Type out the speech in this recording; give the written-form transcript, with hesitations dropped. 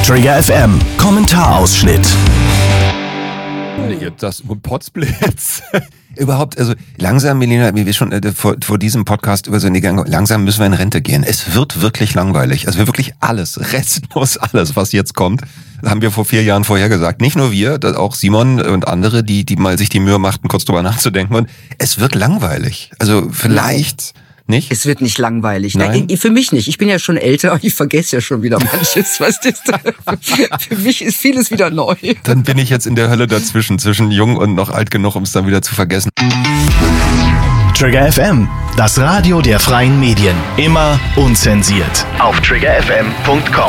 Trigger FM Kommentarausschnitt. Das Potzblitz. Überhaupt, also langsam, Melina, wie wir schon vor diesem Podcast über so eine Gang, langsam müssen wir in Rente gehen. Es wird wirklich langweilig. Also wirklich alles, restlos alles, was jetzt kommt, haben wir vor 4 Jahren vorhergesagt. Nicht nur wir, auch Simon und andere, die mal sich die Mühe machten, kurz drüber nachzudenken. Und es wird langweilig. Also vielleicht... Nicht? Es wird nicht langweilig. Nein? Nein, für mich nicht. Ich bin ja schon älter und ich vergesse ja schon wieder manches. Was ist da? Für mich ist vieles wieder neu. Dann bin ich jetzt in der Hölle dazwischen, zwischen jung und noch alt genug, um es dann wieder zu vergessen. Trigger FM, das Radio der freien Medien. Immer unzensiert. Auf triggerfm.com.